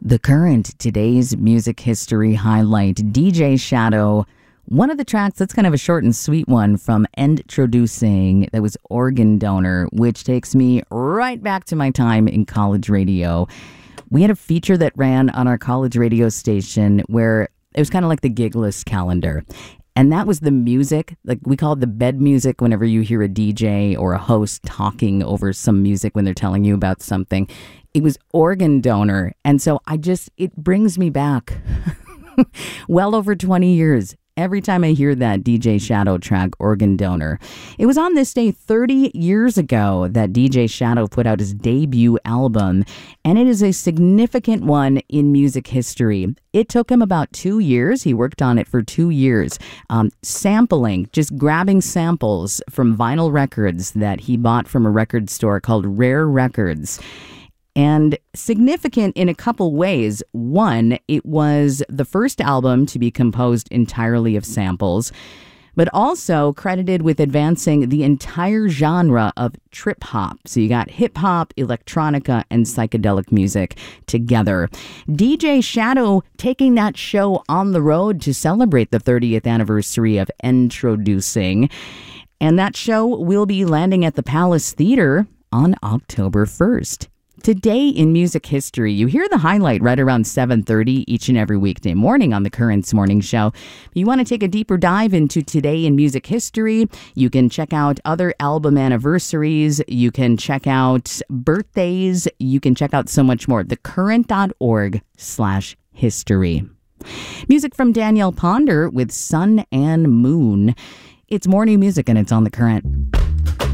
The Current, today's music history highlight, DJ Shadow. One of the tracks, that's kind of a short and sweet one from Introducing, that was Organ Donor, which takes me right back to my time in college radio. We had a feature that ran on our college radio station where it was kind of like the gig list calendar. And that was the music, like we call it the bed music whenever you hear a DJ or a host talking over some music when they're telling you about something. It was Organ Donor. And so it brings me back well over 20 years. Every time I hear that DJ Shadow track, Organ Donor. It was on this day 30 years ago that DJ Shadow put out his debut album, and it is a significant one in music history. It took him about 2 years. He worked on it for 2 years, sampling, just grabbing samples from vinyl records that he bought from a record store called Rare Records. And significant in a couple ways. One, it was the first album to be composed entirely of samples, but also credited with advancing the entire genre of trip hop. So you got hip hop, electronica, and psychedelic music together. DJ Shadow taking that show on the road to celebrate the 30th anniversary of Introducing. And that show will be landing at the Palace Theater on October 1st. Today in music history, you hear the highlight right around 7:30 each and every weekday morning on the Currents Morning Show. If you want to take a deeper dive into today in music history, you can check out other album anniversaries, you can check out birthdays, you can check out so much more. thecurrent.org/history. Music from Danielle Ponder with Sun and Moon. It's morning music and it's on The Current.